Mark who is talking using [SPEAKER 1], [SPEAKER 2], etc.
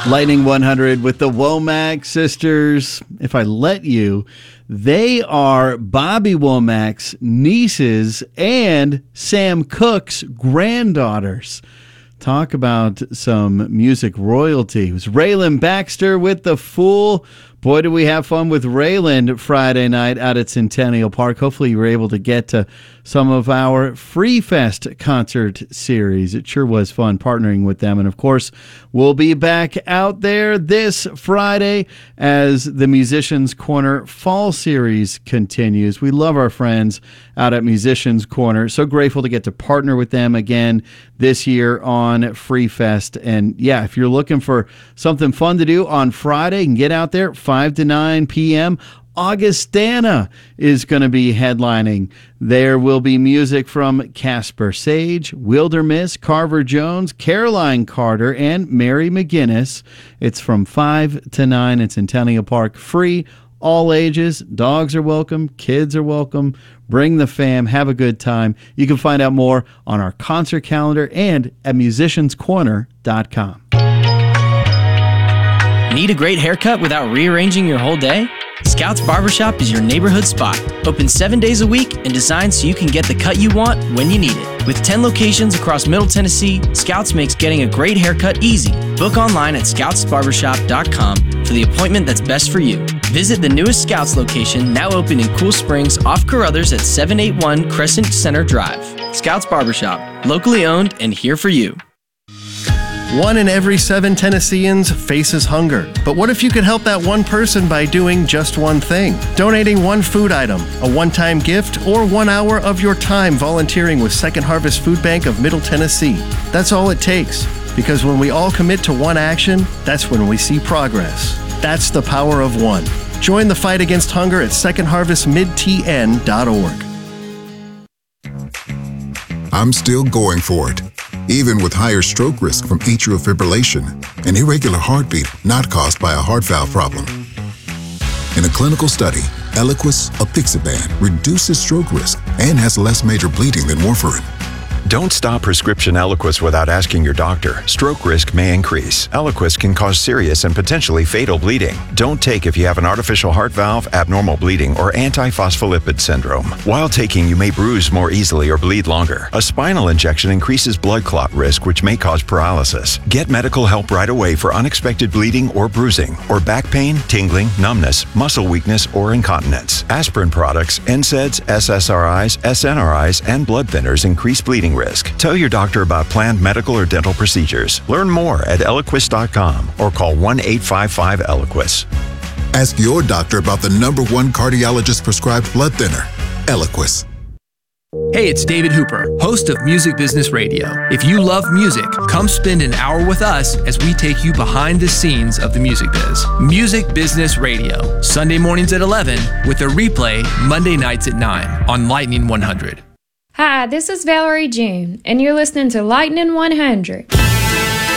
[SPEAKER 1] Lightning 100 with the Womack sisters. If I let you, they are Bobby Womack's nieces and Sam Cooke's granddaughters. Talk about some music royalty. It was Raylan Baxter with The Fool. Boy, did we have fun with Raylan Friday night out at Centennial Park. Hopefully you were able to get to some of our Free Fest concert series. It sure was fun partnering with them. And, of course, we'll be back out there this Friday as the Musicians Corner Fall Series continues. We love our friends out at Musicians Corner. So grateful to get to partner with them again this year on Free Fest. And, yeah, if you're looking for something fun to do on Friday, you can get out there 5 to 9 p.m., Augustana is going to be headlining. There will be music from Casper Sage, Wildermiss, Carver Jones, Caroline Carter, and Mary McGinnis. It's from 5 to 9 at Centennial Park. Free, all ages. Dogs are welcome. Kids are welcome. Bring the fam. Have a good time. You can find out more on our concert calendar and at musicianscorner.com.
[SPEAKER 2] Need a great haircut without rearranging your whole day? Scouts Barbershop is your neighborhood spot. Open 7 days a week and designed so you can get the cut you want when you need it. With 10 locations across Middle Tennessee, Scouts makes getting a great haircut easy. Book online at scoutsbarbershop.com for the appointment that's best for you. Visit the newest Scouts location, now open in Cool Springs off Carruthers at 781 Crescent Center Drive. Scouts Barbershop, locally owned and here for you.
[SPEAKER 3] 1 in every 7 Tennesseans faces hunger. But what if you could help that one person by doing just one thing? Donating one food item, a one-time gift, or 1 hour of your time volunteering with Second Harvest Food Bank of Middle Tennessee. That's all it takes. Because when we all commit to one action, that's when we see progress. That's the power of one. Join the fight against hunger at secondharvestmidtn.org.
[SPEAKER 4] I'm still going for it, even with higher stroke risk from atrial fibrillation, an irregular heartbeat not caused by a heart valve problem. In a clinical study, Eliquis apixaban reduces stroke risk and has less major bleeding than warfarin.
[SPEAKER 5] Don't stop prescription Eliquis without asking your doctor. Stroke risk may increase. Eliquis can cause serious and potentially fatal bleeding. Don't take if you have an artificial heart valve, abnormal bleeding, or antiphospholipid syndrome. While taking, you may bruise more easily or bleed longer. A spinal injection increases blood clot risk, which may cause paralysis. Get medical help right away for unexpected bleeding or bruising, or back pain, tingling, numbness, muscle weakness, or incontinence. Aspirin products, NSAIDs, SSRIs, SNRIs, and blood thinners increase bleeding risk. Tell your doctor about planned medical or dental procedures. Learn more at Eliquis.com or call 1-855-ELIQUIS.
[SPEAKER 4] Ask your doctor about the #1 cardiologist prescribed blood thinner, Eliquis.
[SPEAKER 6] Hey, it's David Hooper, host of Music Business Radio. If you love music, come spend an hour with us as we take you behind the scenes of the music biz. Music Business Radio, Sunday mornings at 11 with a replay Monday nights at 9 on Lightning 100.
[SPEAKER 7] Hi, this is Valerie June, and you're listening to Lightning 100.